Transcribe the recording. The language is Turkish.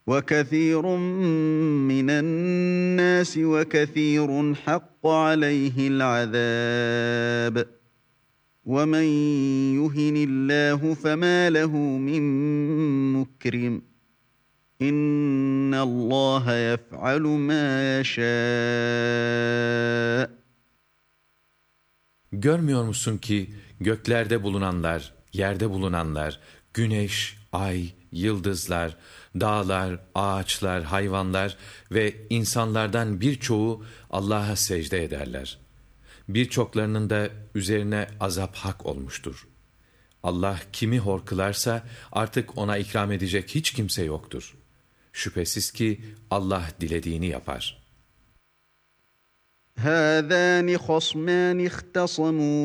وَكَثِيرٌ مِّنَ النَّاسِ وَكَثِيرٌ حَقَّ عَلَيْهِ الْعَذَابُ وَمَنْ يُهِنِ اللّٰهُ فَمَا لَهُ مِنْ مُكْرِمٍ اِنَّ اللّٰهَ يَفْعَلُ مَا يَشَاءُ. Görmüyor musun ki göklerde bulunanlar, yerde bulunanlar, güneş, ay, yıldızlar, dağlar, ağaçlar, hayvanlar ve insanlardan birçoğu Allah'a secde ederler. Birçoklarının da üzerine azap hak olmuştur. Allah kimi hor kılarsa artık ona ikram edecek hiç kimse yoktur. Şüphesiz ki Allah dilediğini yapar. هَذَانِ خَصْمَانِ اخْتَصَمُوا